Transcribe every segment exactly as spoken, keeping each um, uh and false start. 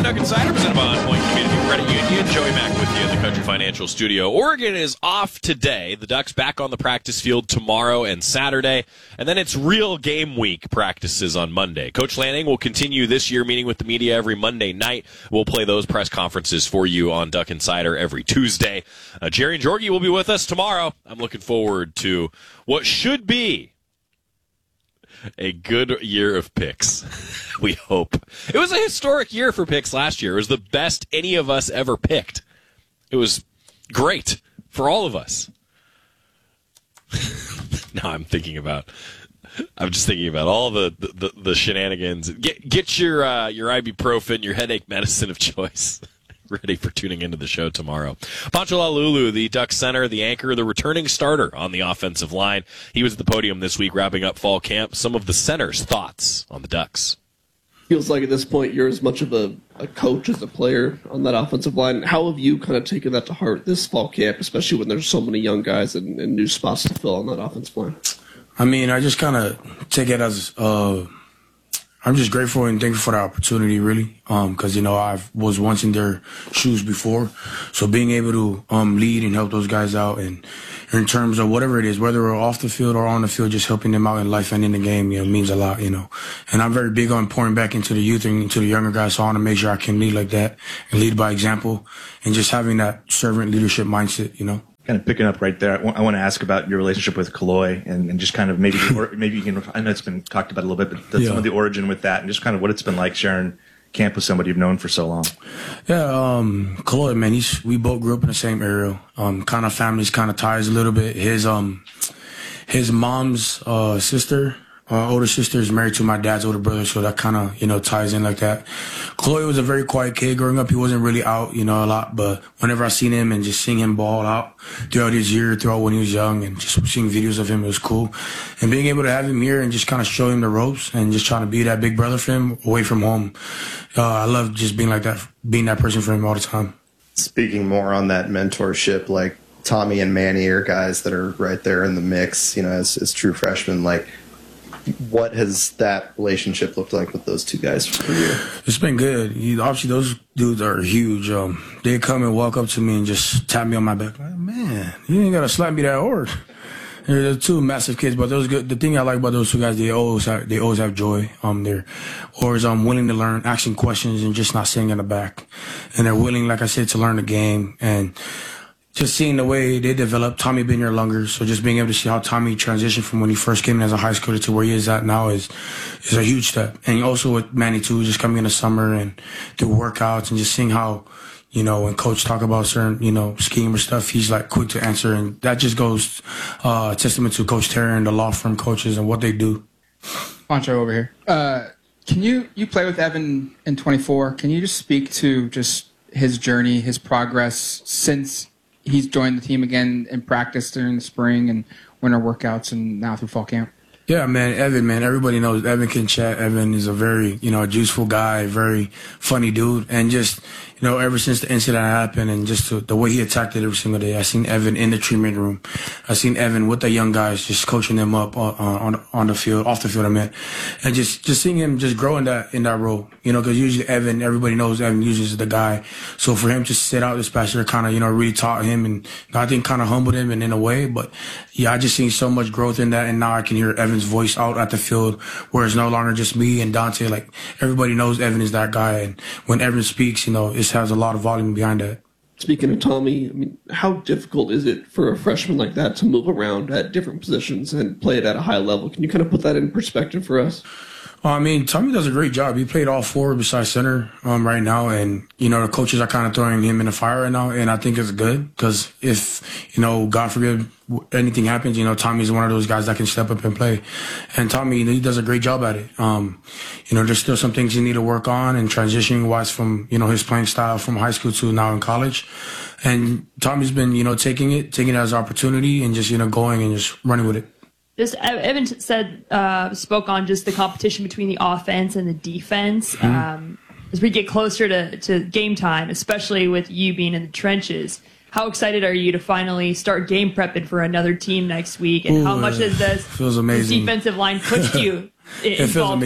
Duck Insider, presented by On Point Community Credit Union. Joey Mack with you in the Country Financial Studio. Oregon is off today. The Ducks back on the practice field tomorrow and Saturday. And then it's real game week practices on Monday. Coach Lanning will continue this year meeting with the media every Monday night. We'll play those press conferences for you on Duck Insider every Tuesday. Uh, Jerry and Jorgie will be with us tomorrow. I'm looking forward to what should be a good year of picks. We hope. It was a historic year for picks last year. It was the best any of us ever picked. It was great for all of us. Now I'm thinking about, I'm just thinking about all the, the, the shenanigans. Get get your uh, your ibuprofen, your headache medicine of choice ready for tuning into the show tomorrow. Pancho Lalulu, the Ducks center, the anchor, the returning starter on the offensive line. He was at the podium this week wrapping up fall camp. Some of the center's thoughts on the Ducks. Feels like at this point you're as much of a, a coach as a player on that offensive line. How have you kind of taken that to heart this fall camp, especially when there's so many young guys and, and new spots to fill on that offensive line? I mean, I just kind of take it as uh, I'm just grateful and thankful for the opportunity, really, because, um, you know, I was once in their shoes before. So being able to um, lead and help those guys out, and in terms of whatever it is, whether we're off the field or on the field, just helping them out in life and in the game, you know, means a lot, you know. And I'm very big on pouring back into the youth and into the younger guys, so I want to make sure I can lead like that and lead by example and just having that servant leadership mindset, you know. Kind of picking up right there, I want, I want to ask about your relationship with Kaloy and, and just kind of maybe, or maybe you can, I know it's been talked about a little bit, but that's yeah. some of the origin with that and just kind of what it's been like sharing camp with somebody you've known for so long. Yeah, um, Kaloy, man, he's, we both grew up in the same area, um, kind of families, kind of ties a little bit. His, um, his mom's, uh, sister, Uh, older sister is married to my dad's older brother, so that kind of, you know, ties in like that. Chloe was a very quiet kid growing up. He wasn't really out, you know, a lot, but whenever I seen him and just seeing him ball out throughout his year, throughout when he was young, and just seeing videos of him, it was cool. And being able to have him here and just kind of show him the ropes and just trying to be that big brother for him away from home. Uh, I love just being like that, being that person for him all the time. Speaking more on that mentorship, like Tommy and Manny are guys that are right there in the mix, you know, as, as true freshmen, like, what has that relationship looked like with those two guys for you? It's been good. You, obviously, those dudes are huge. Um, they come and walk up to me and just tap me on my back. Like, man, you ain't got to slap me that hard. They're two massive kids, but those good. The thing I like about those two guys, they always have, they always have joy. Um, they're always um willing to learn, asking questions, and just not sitting in the back. And they're willing, like I said, to learn the game. And just seeing the way they developed, Tommy been here longer, so just being able to see how Tommy transitioned from when he first came in as a high schooler to where he is at now is is a huge step. And also with Manny too, just coming in the summer and through workouts and just seeing how, you know, when coach talk about certain, you know, scheme or stuff, he's like quick to answer, and that just goes uh testament to Coach Terry and the law firm coaches and what they do. Pancho over here. Uh, can you you play with Evan in twenty-four? Can you just speak to just his journey, his progress since he's joined the team again in practice during the spring and winter workouts and now through fall camp? Yeah, man, Evan, man, everybody knows Evan can chat. Evan is a very, you know, juiceful guy, very funny dude. And just, you know, ever since the incident happened and just the, the way he attacked it every single day, I seen Evan in the treatment room. I seen Evan with the young guys, just coaching them up on, on, on the field, off the field, I meant. And just, just seeing him just grow in that, in that role, you know, because usually Evan, everybody knows Evan usually is the guy. So for him to sit out this past year kind of, you know, really taught him and I think kind of humbled him and in a way. But yeah, I just seen so much growth in that. And now I can hear Evan's voice out at the field where it's no longer just me and Dante. Like everybody knows Evan is that guy. And when Evan speaks, you know, it has a lot of volume behind that. Speaking of Tommy, I mean, how difficult is it for a freshman like that to move around at different positions and play it at a high level? Can you kind of put that in perspective for us? Well, I mean, Tommy does a great job. He played all four besides center um, right now, and, you know, the coaches are kind of throwing him in the fire right now, and I think it's good because if, you know, God forbid anything happens, you know, Tommy's one of those guys that can step up and play. And Tommy, he does a great job at it. Um, you know, there's still some things he need to work on and transitioning-wise from, you know, his playing style from high school to now in college. And Tommy's been, you know, taking it, taking it as an opportunity and just, you know, going and just running with it. Just Evan said, uh, spoke on just the competition between the offense and the defense. Mm-hmm. Um, as we get closer to, to game time, especially with you being in the trenches, how excited are you to finally start game prepping for another team next week? And Ooh, how much has this, feels amazing. this defensive line pushed you? In, it feels amazing.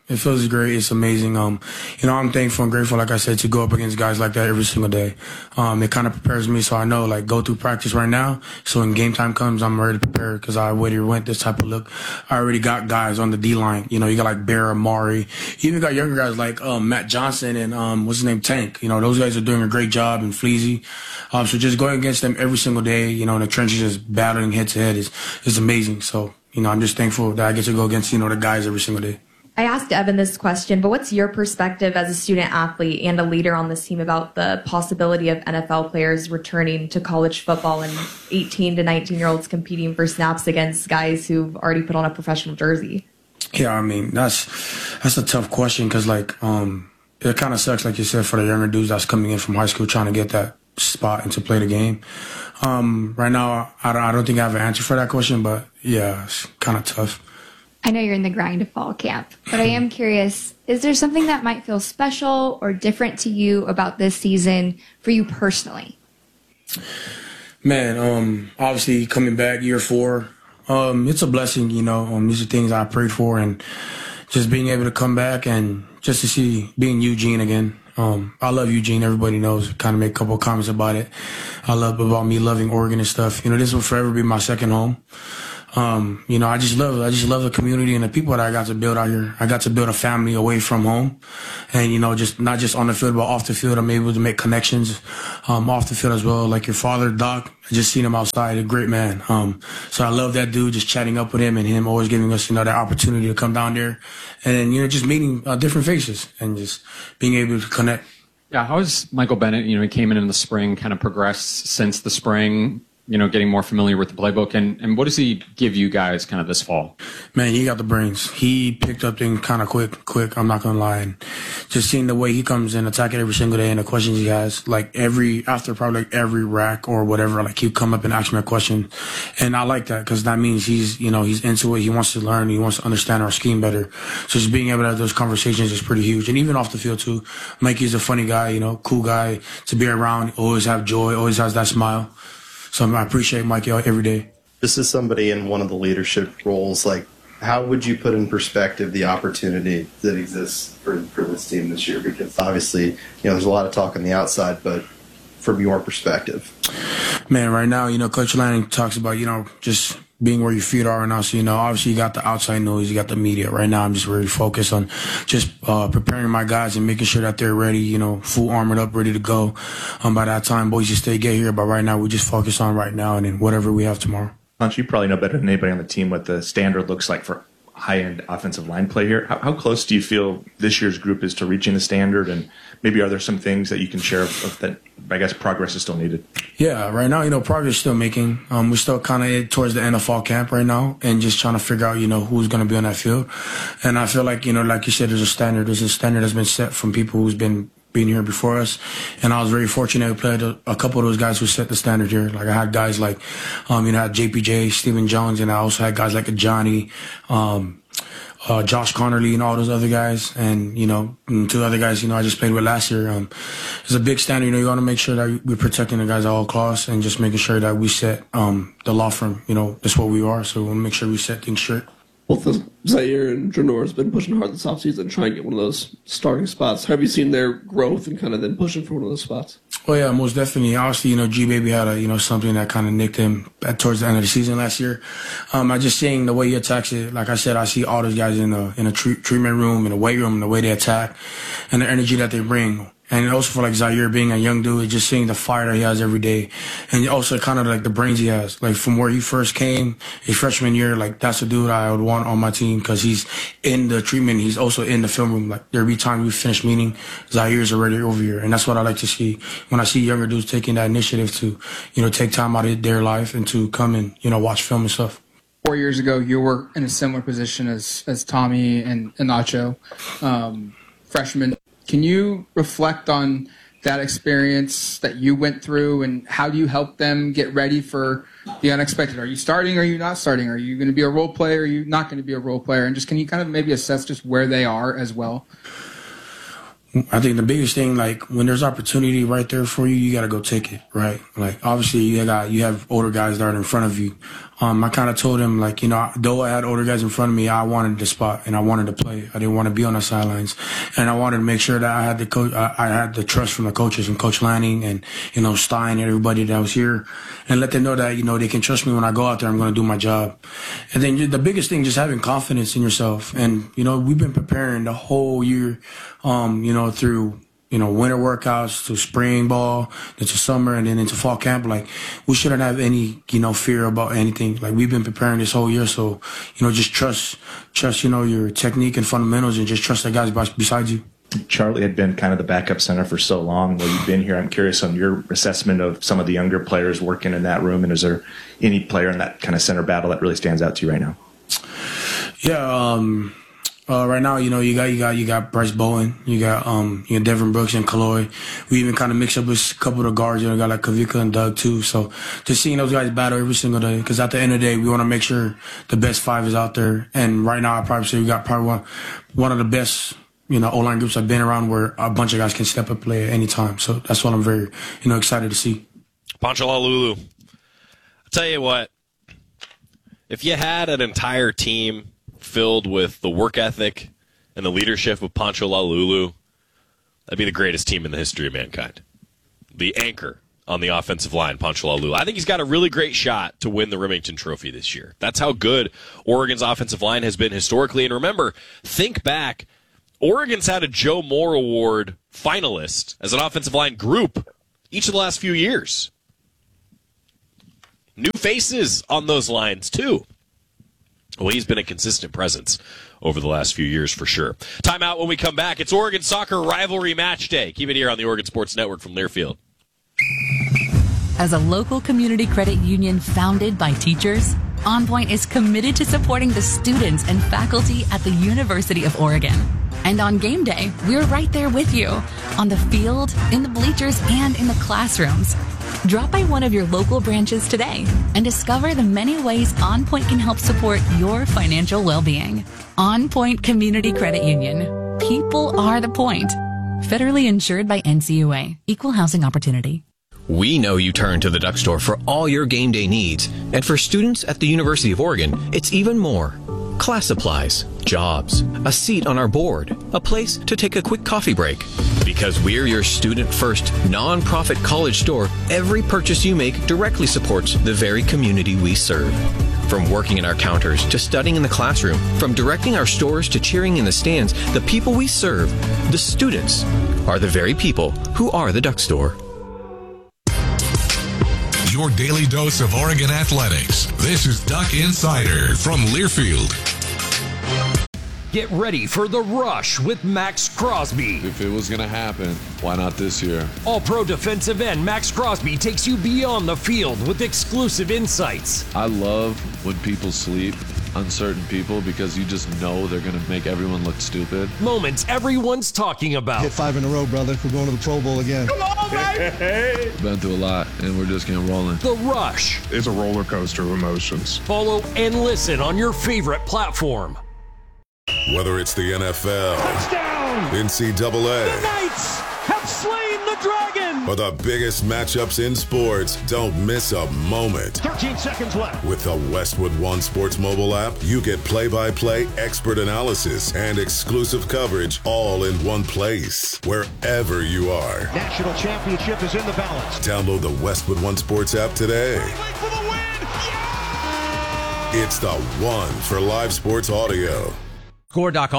It feels great. It's amazing. Um, you know, I'm thankful and grateful, like I said, to go up against guys like that every single day. Um, it kind of prepares me so I know, like, go through practice right now. So when game time comes, I'm ready to prepare because I already went this type of look. I already got guys on the D-line. You know, you got like Bear, Amari. You even got younger guys like um, Matt Johnson and um, what's his name, Tank. You know, those guys are doing a great job, and Fleazy. Um, so just going against them every single day, you know, in the trenches, just battling head to head is is amazing. So, you know, I'm just thankful that I get to go against, you know, the guys every single day. I asked Evan this question, but what's your perspective as a student athlete and a leader on this team about the possibility of N F L players returning to college football and eighteen to nineteen year olds competing for snaps against guys who've already put on a professional jersey? Yeah, I mean, that's that's a tough question because, like, um, it kind of sucks, like you said, for the younger dudes that's coming in from high school trying to get that spot and to play the game. Um, right now, I don't, I don't think I have an answer for that question, but yeah, it's kind of tough. I know you're in the grind of fall camp, but I am curious, is there something that might feel special or different to you about this season for you personally? Man, um, obviously coming back year four, um, it's a blessing, you know. Um, these are things I prayed for, and just being able to come back and just to see being Eugene again. Um, I love Eugene. Everybody knows. Kind of make a couple of comments about it. I love about me loving Oregon and stuff. You know, this will forever be my second home. Um, you know, I just love, I just love the community and the people that I got to build out here. I got to build a family away from home, and you know, just not just on the field, but off the field. I'm able to make connections, um, off the field as well. Like your father, Doc, I just seen him outside, a great man. Um, so I love that dude, just chatting up with him and him always giving us, you know, that opportunity to come down there and, you know, just meeting uh, different faces and just being able to connect. Yeah. How has Michael Bennett, you know, he came in in the spring, kind of progressed since the spring, you know, getting more familiar with the playbook, and, and what does he give you guys kind of this fall? Man, he got the brains. He picked up things kind of quick, quick. I'm not going to lie. And just seeing the way he comes in, attacking every single day and the questions he has, like every, after probably like every rack or whatever, like he'll come up and ask me a question. And I like that because that means he's, you know, he's into it. He wants to learn. He wants to understand our scheme better. So just being able to have those conversations is pretty huge. And even off the field too, Mikey's a funny guy, you know, cool guy to be around, always have joy, always has that smile. So I appreciate Mikey every day. This is somebody in one of the leadership roles. Like, how would you put in perspective the opportunity that exists for, for this team this year? Because obviously, you know, there's a lot of talk on the outside, but from your perspective. Man, right now, you know, Coach Lanning talks about, you know, just being where your feet are right now. So, you know, obviously you got the outside noise, you got the media. Right now I'm just really focused on just uh, preparing my guys and making sure that they're ready, you know, full armored up, ready to go. Um, by that time, Boise State get here. But right now we just focus on right now and then whatever we have tomorrow. Hunch, you probably know better than anybody on the team what the standard looks like for high-end offensive line play here. How, how close do you feel this year's group is to reaching the standard? And maybe are there some things that you can share of, of that, I guess, progress is still needed? Yeah, right now, you know, progress is still making. Um, we're still kind of towards the end of fall camp right now and just trying to figure out, you know, who's going to be on that field. And I feel like, you know, like you said, there's a standard. There's a standard that's been set from people who's been being here before us, and I was very fortunate to play a, a couple of those guys who set the standard here. Like I had guys like, um, you know, I had J P J, Stephen Jones, and I also had guys like Johnny, um, uh, Josh Connerly, and all those other guys, and you know, and two other guys, you know, I just played with last year. Um, it's a big standard. You know, you want to make sure that we're protecting the guys at all costs, and just making sure that we set um, the law firm. You know, that's what we are. So we want to make sure we set things straight. Both of Zaire and Janor has been pushing hard this offseason, trying to get one of those starting spots. Have you seen their growth and kind of then pushing for one of those spots? Oh yeah, most definitely. Obviously, you know, G Baby had a you know something that kind of nicked him at, towards the end of the season last year. Um, I just seeing the way he attacks it. Like I said, I see all those guys in the in a tre- treatment room, in the weight room, and the way they attack, and the energy that they bring. And also for like Zaire being a young dude, just seeing the fire that he has every day. And also kind of like the brains he has. Like from where he first came, his freshman year, like that's the dude I would want on my team because he's in the treatment. He's also in the film room. Like there'll be time we finish meeting, Zaire's already over here. And that's what I like to see when I see younger dudes taking that initiative to, you know, take time out of their life and to come and, you know, watch film and stuff. Four years ago, you were in a similar position as, as Tommy and, and Nacho, um, freshmen. Can you reflect on that experience that you went through and how do you help them get ready for the unexpected? Are you starting? Are you not starting? Are you going to be a role player? Are you not going to be a role player? And just can you kind of maybe assess just where they are as well? I think the biggest thing, like when there's opportunity right there for you, you got to go take it, right? Like obviously you got you have older guys that are in front of you, um, I kind of told him, like, you know, though I had older guys in front of me, I wanted the spot and I wanted to play. I didn't want to be on the sidelines, and I wanted to make sure that I had the coach, I, I had the trust from the coaches and Coach Lanning and, you know, Stein and everybody that was here, and let them know that, you know, they can trust me when I go out there. I'm going to do my job. And then the biggest thing, just having confidence in yourself. And, you know, we've been preparing the whole year, um, you know, through, you know, winter workouts to spring ball, into summer, and then into fall camp. Like, we shouldn't have any, you know, fear about anything. Like, we've been preparing this whole year. So, you know, just trust, trust, you know, your technique and fundamentals, and just trust the guys beside you. Charlie had been kind of the backup center for so long while you've been here. I'm curious on your assessment of some of the younger players working in that room, and is there any player in that kind of center battle that really stands out to you right now? Yeah, um, uh, right now, you know, you got you got you got Bryce Bowen, you got um, you got Devin Brooks and Kaloy. We even kind of mix up with a couple of the guards. You know, got like Kavika and Doug too. So just seeing those guys battle every single day, because at the end of the day, we want to make sure the best five is out there. And right now, I probably say we got probably one one of the best, you know, O-line groups I've been around, where a bunch of guys can step up and play at any time. So that's what I'm very, you know, excited to see. Pancho Laululu. I'll tell you what, if you had an entire team filled with the work ethic and the leadership of Pancho Laululu, that'd be the greatest team in the history of mankind. The anchor on the offensive line, Pancho Laululu. I think he's got a really great shot to win the Remington Trophy this year. That's how good Oregon's offensive line has been historically. And remember, think back, Oregon's had a Joe Moore Award finalist as an offensive line group each of the last few years. New faces on those lines, too. Well, he's been a consistent presence over the last few years for sure. Timeout when we come back. It's Oregon Soccer Rivalry Match Day. Keep it here on the Oregon Sports Network from Learfield. As a local community credit union founded by teachers, OnPoint is committed to supporting the students and faculty at the University of Oregon. And on game day, we're right there with you, on the field, in the bleachers, and in the classrooms. Drop by one of your local branches today and discover the many ways OnPoint can help support your financial well-being. OnPoint Community Credit Union. People are the point. Federally insured by N C U A. Equal housing opportunity. We know you turn to the Duck Store for all your game day needs. And for students at the University of Oregon, it's even more. Class supplies, jobs, a seat on our board, a place to take a quick coffee break. Because we're your student-first, non-profit college store, every purchase you make directly supports the very community we serve. From working in our counters to studying in the classroom, from directing our stores to cheering in the stands, the people we serve, the students, are the very people who are the Duck Store. Your daily dose of Oregon athletics. This is Duck Insider from Learfield. Get ready for the rush with Max Crosby. If it was going to happen, why not this year? All-pro defensive end Max Crosby takes you beyond the field with exclusive insights. I love when people sleep, uncertain people, because you just know they're going to make everyone look stupid. Moments everyone's talking about. Hit five in a row, brother. We're going to the Pro Bowl again. Come on, baby! Been through a lot, and we're just getting rolling. The Rush. It's a roller coaster of emotions. Follow and listen on your favorite platform. Whether it's the N F L, touchdown, N C double A, the Knights have slain the dragon, or the biggest matchups in sports, don't miss a moment. thirteen seconds left. With the Westwood One Sports mobile app, you get play-by-play, expert analysis, and exclusive coverage all in one place, wherever you are. National championship is in the balance. Download the Westwood One Sports app today. For the win. Yeah! It's the one for live sports audio. Score dot com